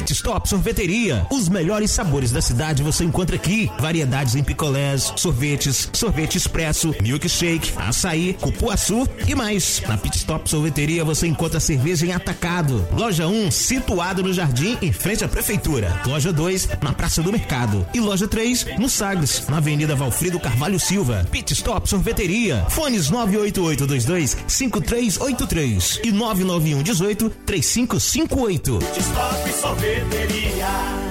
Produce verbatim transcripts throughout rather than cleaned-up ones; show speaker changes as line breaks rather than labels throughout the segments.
Pit Stop Sorveteria. Os melhores sabores da cidade você encontra aqui. Variedades em picolés, sorvetes, sorvete expresso, milkshake, açaí, cupuaçu e mais. Na Pit Stop Sorveteria você encontra cerveja em atacado. Loja um, situado no Jardim, em frente à Prefeitura. Loja dois, na Praça do Mercado. E loja três, no Sagres, na Avenida Valfrido Carvalho Silva. Pit Stop Sorveteria. Fones nove oito oito dois dois cinco três oito três e nove nove um um oito três cinco cinco oito.
Pit Stop Sorveteria.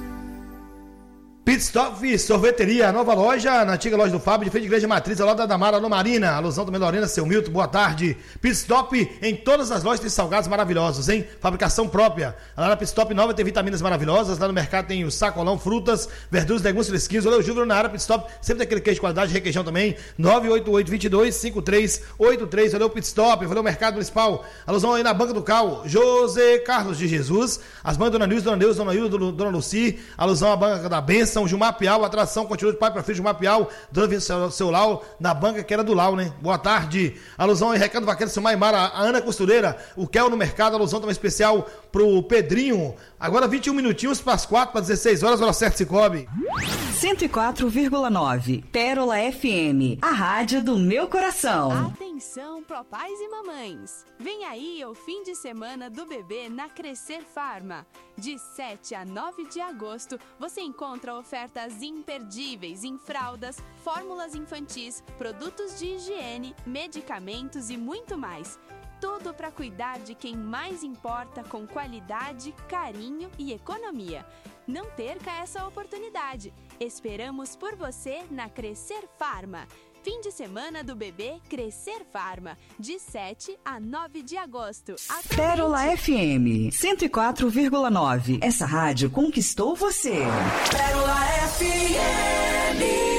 Pit Stop Sorveteria, nova loja, na antiga loja do Fábio, de frente à Igreja Matriz, ao lado da Damara, no Marina. Alusão também, Lorena, seu Milton, boa tarde. Pit Stop em todas as lojas tem salgados maravilhosos, hein? Fabricação própria. Lá na Pit Stop Nova tem vitaminas maravilhosas. Lá no mercado tem o sacolão, frutas, verduras, legumes fresquinhos. Olha o Júlio na área Pit Stop, sempre tem aquele queijo de qualidade, requeijão também. nove oito oito dois dois cinco três oito três. Olha o Pit Stop, olha o Mercado Municipal. Alusão aí na Banca do Cal, José Carlos de Jesus. As mães Dona Nilce, Dona Neuza, Dona Hilda, Dona Luci. Alusão à Banca da Bênção, Gilmar Piau, a atração continua de pai para filho, Gilmar Piau, Dona Vincença, seu Lau, na banca que era do Lau, né? Boa tarde. Alusão aí, recado vaqueiro, seu Maimara, a Ana Costureira, o Kel no mercado, alusão também especial pro Pedrinho. Agora vinte e um minutinhos para as quatro, para dezesseis horas, hora certa, Cicobi.
cento e quatro vírgula nove, Pérola F M, a rádio do meu coração.
Atenção, papais e mamães. Vem aí o fim de semana do bebê na Crescer Farma. De sete a nove de agosto, você encontra ofertas imperdíveis em fraldas, fórmulas infantis, produtos de higiene, medicamentos e muito mais. Tudo para cuidar de quem mais importa, com qualidade, carinho e economia. Não perca essa oportunidade. Esperamos por você na Crescer Farma. Fim de semana do bebê Crescer Farma, de sete a nove de agosto. Aproveite.
Pérola F M, cento e quatro vírgula nove. Essa rádio conquistou você.
Pérola F M.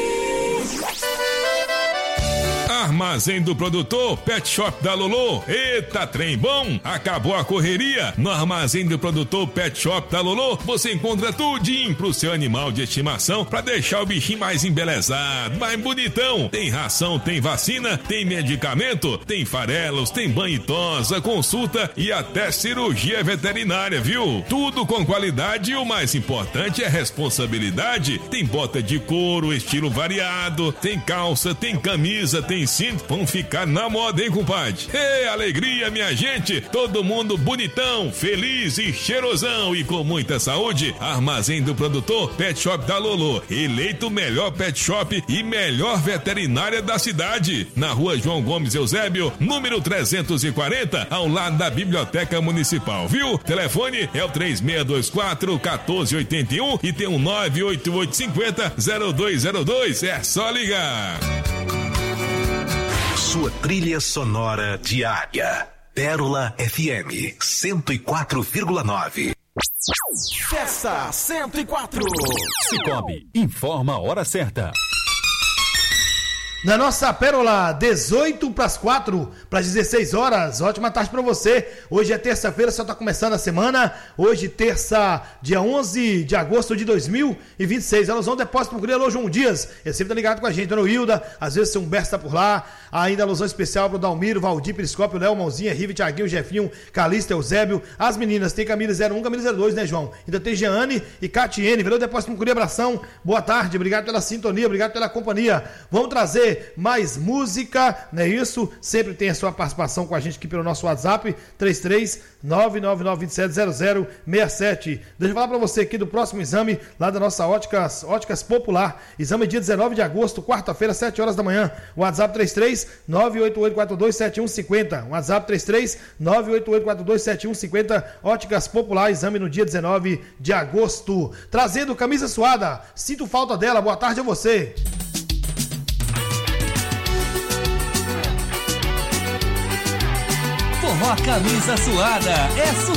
Armazém do Produtor, Pet Shop da Lolô. Eita, trem bom! Acabou a correria? No Armazém do Produtor, Pet Shop da Lolô, você encontra tudinho pro seu animal de estimação pra deixar o bichinho mais embelezado, mais bonitão. Tem ração, tem vacina, tem medicamento, tem farelos, tem banho e tosa, consulta e até cirurgia veterinária, viu? Tudo com qualidade e o mais importante é responsabilidade. Tem bota de couro, estilo variado, tem calça, tem camisa, tem cinto, vão ficar na moda, hein, compadre? Ê, alegria, minha gente! Todo mundo bonitão, feliz e cheirosão e com muita saúde. Armazém do Produtor, Pet Shop da Lolô, eleito o melhor pet shop e melhor veterinária da cidade. Na rua João Gomes Eusébio, número trezentos e quarenta, ao lado da Biblioteca Municipal, viu? Telefone é o três seis dois quatro, um quatro oito um e tem um nove oito oito cinco zero, zero dois zero dois. É só ligar.
Sua trilha sonora diária. Pérola F M cento e quatro vírgula nove.
Festa cento e quatro.
Cicobi, informa a hora certa.
Na nossa Pérola, dezoito para as quatro, para as dezesseis horas. Ótima tarde para você. Hoje é terça-feira, só está começando a semana. Hoje, terça, dia onze de agosto de dois mil e vinte e seis. Alusão Depósito Procura, alô João Dias. Ele sempre tá ligado com a gente, Dona Hilda. Às vezes o seu Humberto está por lá. Ainda alusão especial pro Dalmiro, Valdir, Periscópio, Léo, Mãozinha, Rive, Thiaguinho, Jefinho, Calista, Eusébio. As meninas, tem Camila zero um, Camila zero dois, né, João? Ainda tem Jeane e Catiene. Valeu, Depósito Procura, abração. Boa tarde, obrigado pela sintonia, obrigado pela companhia. Vamos trazer mais música, não é isso? Sempre tem a sua participação com a gente aqui pelo nosso WhatsApp, três três nove nove nove sete zero zero seis sete. Deixa eu falar pra você aqui do próximo exame, lá da nossa Óticas, Óticas Popular. Exame dia dezenove de agosto, quarta-feira, sete horas da manhã. WhatsApp três três nove oito oito quatro dois sete um cinco zero. WhatsApp três três nove oito oito quatro dois sete um cinco zero. Óticas Popular, exame no dia dezenove de agosto. Trazendo camisa suada, sinto falta dela. Boa tarde a você.
Forró Camisa Suada é sucesso.